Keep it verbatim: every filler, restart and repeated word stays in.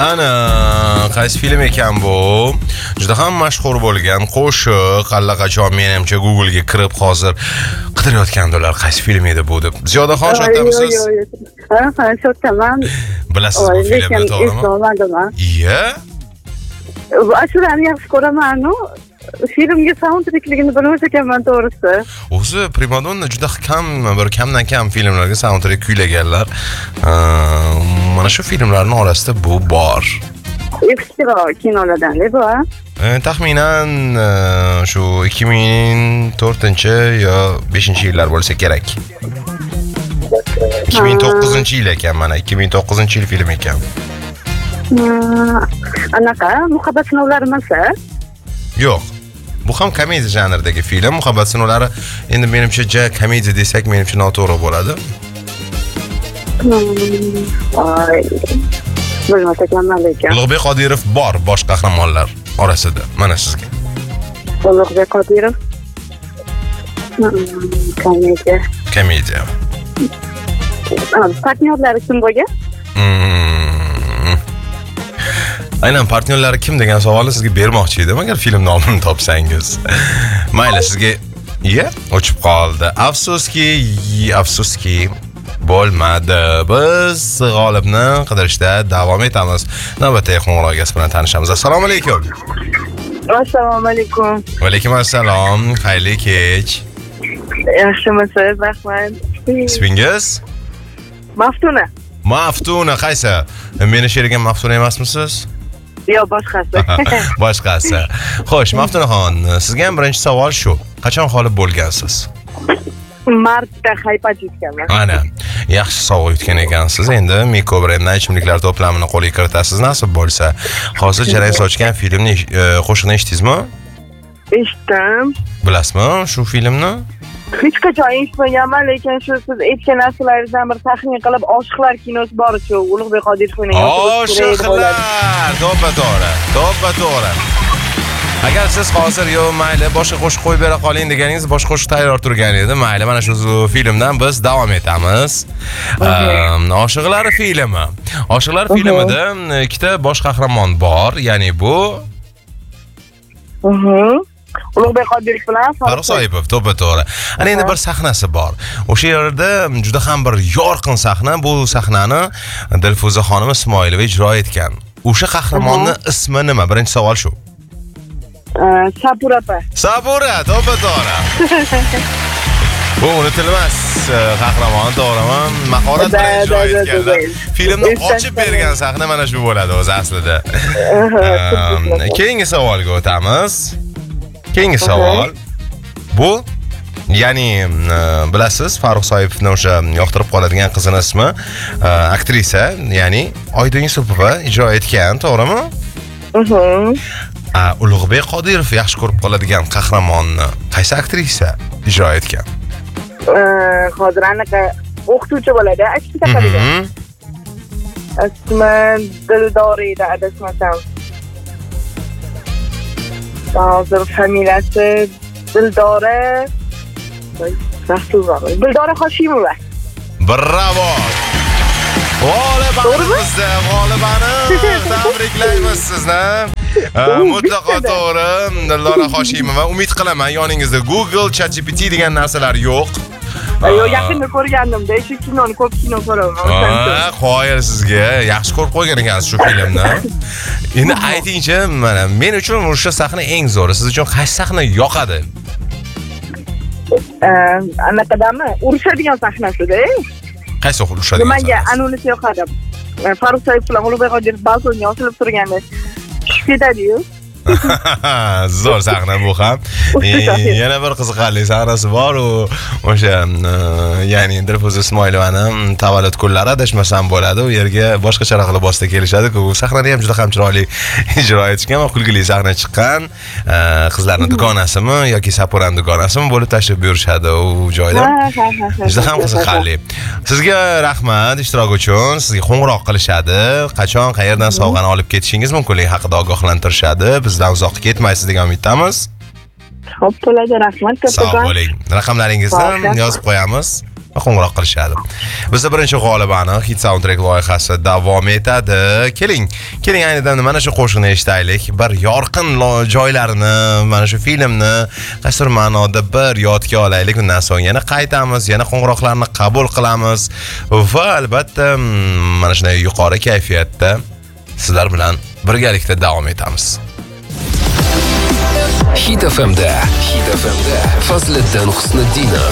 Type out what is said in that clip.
Ana, qaysi film ekan bu? Juda ham mashhur bo'lgan qo'shiq, allaqachon menimcha Google ga kirib hozir qidirayotgandilar, qaysi film edi bu deb. Ziyodaxon shodamisiz? Yo'q, yo'q. Ha, ha, shodman. Bilasiz bu filmni, to'g'rimi? Iya. Ashulani yaxshi ko'raman-ku. Filmga soundtrackligini bilmas ekanman to'g'risi. O'zi primadonna juda kam, bir kamdan kam filmlarga soundtrack kuylaganlar. Mana shu filmlarning orasida bu bor. Eskiroq kinolardan-da bu. Taxminan shu ikki ming to'rtinchi yo beshinchi yillar bo'lsa kerak. ikki ming to'qqizinchi yil ekan, mana ikki ming to'qqizinchi yil film ekan. Anaqa muhabbat sinovlari emas-a? Yo'q. Bu ham komediya janridagi film. Muhabbat sinovlari endi menimcha ja komediya desak, menimcha noto'g'ri bo'ladi. Voy. Bilmas ekanman lekin. Ulug'bek Qodirov bor bosh qahramonlar orasida. Mana sizga. Ulug'bek Qodirov. Komediya. Komediya. Partnyorlari kim bo'lgan? Aynan partnyorlari kim degan savolni sizga bermoqchi edim, agar film nomini topsangiz. Mayli, sizga iya, o'chib qoldi. Afsuski, afsuski bo'lmadi. Biz g'olibni qidirishda davom etamiz. Navbatdagi qo'ng'iroq bilan tanishamiz. Assalomu alaykum. Assalomu alaykum. Va alaykum assalom. Xayrli kech. Yaxshimisiz? Rahmat. Ismingiz? Maftuna. Maftuna, qaysi? Meni sherigim Maftuna emasmisiz? Yo'q, boshqasi. Boshqasi. Xo'sh, Maftunaxon, sizga ham birinchi savol shu. Qachon g'olib bo'lgansiz? Martda haypatishganman. Mana, yaxshi sovg'a yutgan ekansiz. Endi Miko brenddan ichimliklar to'plamini qo'lga kiritasiz nasib bo'lsa. Hozir jarang sochgan filmni qo'shiqni eshitdingizmi? Eshitdim. Bilasizmi shu filmni? Hech qachon eshitmaganman, lekin shu siz aytgan narsalaringizdan bir taxmin qilib, Oshiqlar kinosi bor-ku, Ulug'bek Qodirov o'ynagan. Oshiqlar, to'ppa-to'g'ri, to'ppa-to'g'ri. Agar siz hozir yo mayli boshqa qo'shiq qo'yib bera qoling deganingiz, boshqa qo'shiq tayyor turgan edi. Mayli, mana shu filmdan biz davom etamiz. Oshiqlar filmi. Oshiqlar filmida ikkita bosh qahramon bor, ya'ni bu Ulug'bek Qodirov bilan Farruh Soipov, to'ppa-to'g'ri. Ana endi bir sahnasi bor. O'sha yerda juda ham bir yorqin sahna. Bu sahnani Dilfuza xonim Ismoilova ijro etgan. O'sha qahramonning ismi nima? Birinchi savol shu. Sabura opa. Sabura, to'ppa-to'g'ri. Bu unutilmas qahramon, to'g'rimi? Mahorat bilan ijro etganlar. Filmni ochib bergan sahna mana shu bo'ladi o'zi aslida. Keyingi savolga o'tamiz. Keyingi savol. Bu, ya'ni bilasiz, Farruh Soipovni o'sha yoqtirib qoladigan qizining ismi aktrisa, ya'ni Oydin Yusupova ijro etgan, to'g'rimi? Mhm. Ulug'bek Qodirov yaxshi ko'rib qoladigan qahramonni qaysi aktrisa ijro etgan? Hozir anaqa o'qituvchi bo'ladi, aktrisa qilgan. Ismi Dildora edi, adashmasam. Hozir familiyasi Dildora Rasulova. Dildora Hoshimova. Bravo. G'olibamizni, g'olibani tabriklaymiz sizni. Mutlaqo to'g'ri, Dildora Hoshimova. Umid qilaman yoningizda Google, ChatGPT degan narsalar yo'q. Yo'q, yaqinda ko'rgandim-da, shu kinoni ko'p kino ko'raman. Ha, qoyil sizga. Yaxshi ko'rib qo'ygan ekansiz shu filmni. Endi aytingchi, mana men uchun o'sha sahna eng zo'ri. Siz uchun qaysi sahna yoqadi? Anaqadami? Urushadigan sahnasida. Qaysi urushadigan? Menga anonisi yoqadi. Farruh Soipov bilan Ulug'bek Qodirov balkonga osilib turganda tushib ketadi-yu. Zo'r sahna bu ham. Yana bir qiziqarli sahnasi bor, u o'sha ya'ni Dilfuza Ismoilovani tavallud kunlari adashmasam bo'ladi. U yerga boshqa charaq libosda kelishadi-ku. Bu sahnani ham juda ham chiroyli ijro etishgan va kulgili sahna chiqqan. Qizlarning dugonasimi yoki Sapurani dugonasimi bo'lib tashlab yurishadi u joyda. Juda ham qiziqarli. Sizga rahmat ishtirok uchun. Sizga qo'ng'iroq qilishadi. Qachon, qayerdan sovg'ani olib ketishingiz mumkinligi haqida ogohlantirishadi. Bizdan uzoqqa ketmaysiz degan umiddamiz. Xo'p, bo'ladi, rahmat. Sog' bo'ling. Raqamlaringizni yozib qo'yamiz. va qo'ng'iroq qilishadi. Bizda birinchi g'olibani Hit Soundtrack loyihasi davom etadi. Keling, keling ayni damda mana shu qo'shiqni eshitaylik. Bir yorqin joylarini, mana shu filmni qaysidir ma'noda bir yodga olaylik. Undan so'ng yana qaytamiz, yana qo'ng'iroqlarni qabul qilamiz va albatta mana shunday yuqori kayfiyatda sizlar bilan birgalikda davom etamiz. Hit F M'da, Hit F M'da Fazliddin Husniddinov